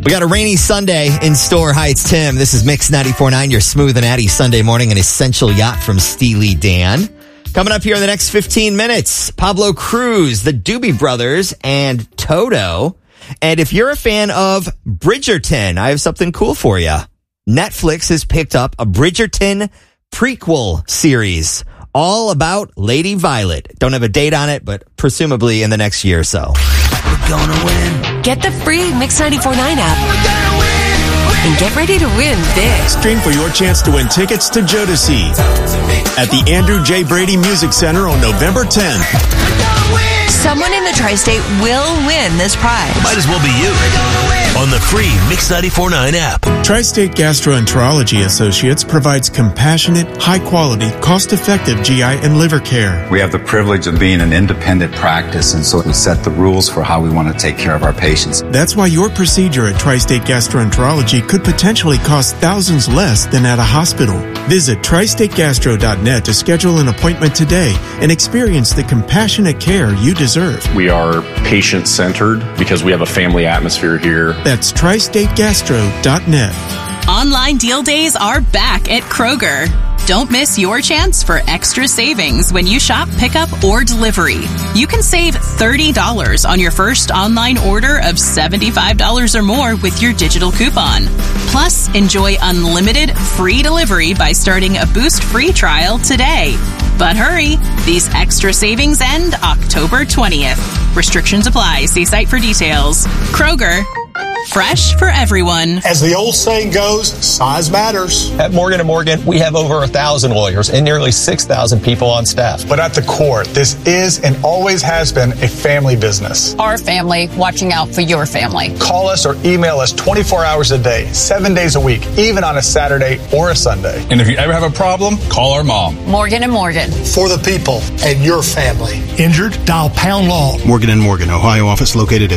We got a rainy Sunday in store. Hi, it's Tim. This is Mix 94.9, your smooth and natty Sunday morning, an essential yacht from Steely Dan. Coming up here in the next 15 minutes, Pablo Cruz, the Doobie Brothers, and Toto. And if you're a fan of Bridgerton, I have something cool for you. Netflix has picked up a Bridgerton prequel series all about Lady Violet. Don't have a date on it, but presumably in the next year or so. We're gonna win. Get the free Mix 94.9 app and get ready to win big. Stream for your chance to win tickets to Jodeci at the Andrew J. Brady Music Center on November 10th. Someone in the tri-state will win this prize. Might as well be you. On the free Mix 94.9 app. Tri-State Gastroenterology Associates provides compassionate, high-quality, cost-effective GI and liver care. We have the privilege of being an independent practice, and so we set the rules for how we want to take care of our patients. That's why your procedure at Tri-State Gastroenterology could potentially cost thousands less than at a hospital. Visit tristategastro.net to schedule an appointment today and experience the compassionate care you deserve. We are patient-centered because we have a family atmosphere here. That's tristategastro.net. Online deal days are back at Kroger. Don't miss your chance for extra savings when you shop pickup or delivery. You can save $30 on your first online order of $75 or more with your digital coupon. Plus, enjoy unlimited free delivery by starting a Boost free trial today. But hurry, these extra savings end October 20th. Restrictions apply. See site for details. Kroger. Fresh for everyone. As the old saying goes, size matters. At Morgan & Morgan, we have over 1,000 lawyers and nearly 6,000 people on staff. But at the core, this is and always has been a family business. Our family watching out for your family. Call us or email us 24 hours a day, 7 days a week, even on a Saturday or a Sunday. And if you ever have a problem, call our mom. Morgan & Morgan. For the people and your family. Injured? Dial #law. Morgan & Morgan, Ohio office located at